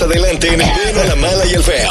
adelante en El Bueno, la Mala y el Feo.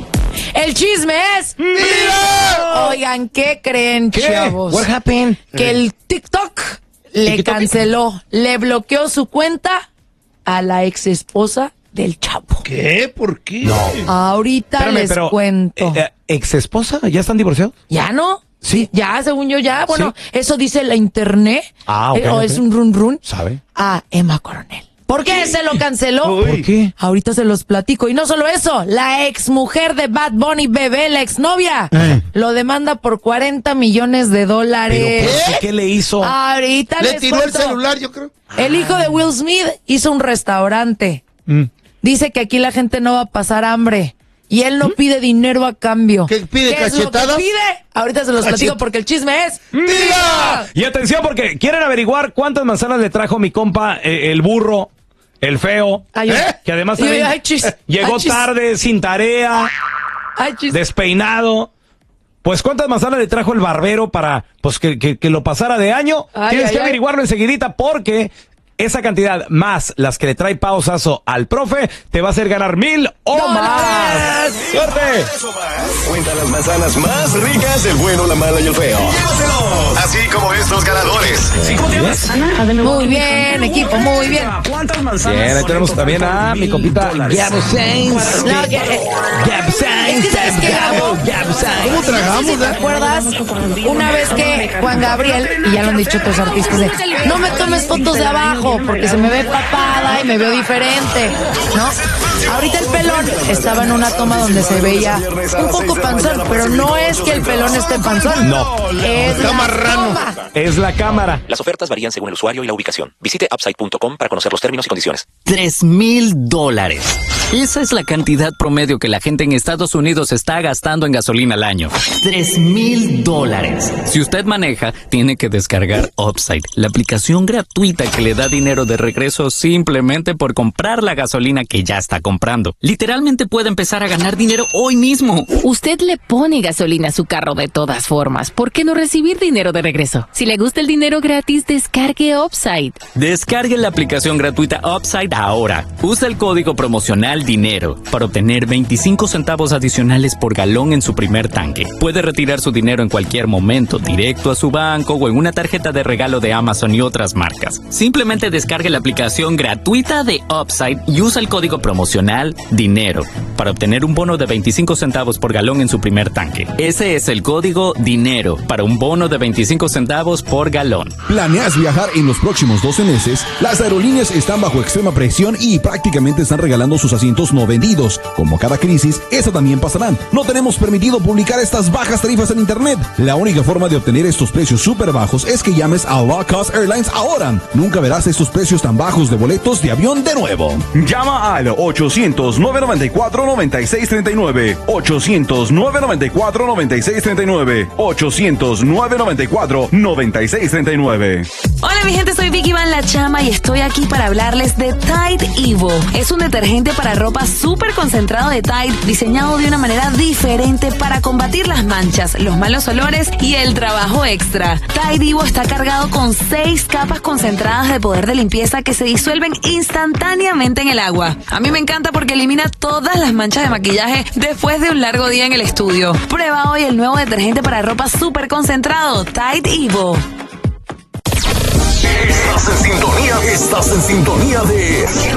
El chisme es... ¡Mira! Oigan, ¿qué creen, chavos? What happened? Que el TikTok le canceló, le bloqueó su cuenta a la ex esposa del Chapo. ¿Qué? ¿Por qué? No. Ahorita les cuento. ¿Ex esposa? ¿Ya están divorciados? ¿Ya no? Sí. Ya, según yo, ya. Bueno, ¿Sí? eso dice la internet. Ok. O es un run. ¿Sabe? A Emma Coronel. ¿Por qué se lo canceló? Uy. ¿Por qué? Ahorita se los platico. Y no solo eso, la ex mujer de Bad Bunny, Bebé, la exnovia, lo demanda por $40 millones. ¿Pero por qué le hizo? Ahorita Le les tiró el cuento. celular, yo creo. El hijo de Will Smith hizo un restaurante. Dice que aquí la gente no va a pasar hambre. Y él no pide dinero a cambio. ¿Qué pide, ¿Qué es lo que cachetadas? pide? Ahorita se los platico porque el chisme es... ¡Mira! Y atención porque quieren averiguar cuántas manzanas le trajo mi compa, el burro, el feo. Ay, Que además ay, también ay, chis. llegó Ay, chis. tarde, sin tarea, Ay, chis. despeinado. Pues cuántas manzanas le trajo el barbero para pues que lo pasara de año. Ay, Tienes ay, que ay. averiguarlo enseguidita porque esa cantidad más las que le trae Pao Sasso al profe te va a hacer ganar 1,000 o más. ¡Suerte! Cuenta las manzanas más ricas del Bueno, la Mala y el Feo. Llévatelos. Así como estos ganadores. ¿Cómo te llamas? Muy bien, equipo, muy bien. ¿Cuántas manzanas? Bien, ahí tenemos también a mi compita Gabo Sainz. No, que, Gabo Sainz. es que ¿sabes qué, Gabo? Gabo Sainz. ¿Cómo tragamos? ¿Te acuerdas? Una vez que Juan Gabriel, y ya lo han dicho otros artistas, de, no me tomes fotos de abajo porque se me ve papada y me veo diferente, ¿no? Ahorita el pelón estaba en una toma donde se veía un poco panzón, pero no es que el pelón esté panzón. No. Es la toma. Es la cámara. Las ofertas varían según el usuario y la ubicación. Visite upside.com para conocer los términos y condiciones. $3,000. Esa es la cantidad promedio que la gente en Estados Unidos está gastando en gasolina al año. $3,000. Si usted maneja, tiene que descargar Upside, la aplicación gratuita que le da dinero de regreso simplemente por comprar la gasolina que ya está comprando. Literalmente puede empezar a ganar dinero hoy mismo. Usted le pone gasolina a su carro de todas formas. ¿Por qué no recibir dinero de regreso? Si le gusta el dinero gratis, descargue Upside. Descargue la aplicación gratuita Upside ahora. Usa el código promocional DINERO para obtener 25 centavos adicionales por galón en su primer tanque. Puede retirar su dinero en cualquier momento, directo a su banco o en una tarjeta de regalo de Amazon y otras marcas. Simplemente descargue la aplicación gratuita de Upside y usa el código promocional DINERO para obtener un bono de 25 centavos por galón en su primer tanque. Ese es el código DINERO para un bono de 25 centavos por galón. ¿Planeas viajar en los próximos 12 meses? Las aerolíneas están bajo extrema presión y prácticamente están regalando sus asientos no vendidos. Como cada crisis, esa también pasará. No tenemos permitido publicar estas bajas tarifas en internet. La única forma de obtener estos precios súper bajos es que llames a Low Cost Airlines ahora. Nunca verás estos precios tan bajos de boletos de avión de nuevo. Llama al 800-994-9639. 800-994-9639. 800-994-9639. Hola mi gente, soy Vicky Van La Chama y estoy aquí para hablarles de Tide Evo. Es un detergente para ropa súper concentrado de Tide, diseñado de una manera diferente para combatir las manchas, los malos olores y el trabajo extra. Tide Evo está cargado con 6 capas concentradas de poder de limpieza que se disuelven instantáneamente en el agua. A mí me encanta porque elimina todas las manchas de maquillaje después de un largo día en el estudio. Prueba hoy el nuevo detergente para ropa súper concentrado, Tide Evo. Estás en sintonía de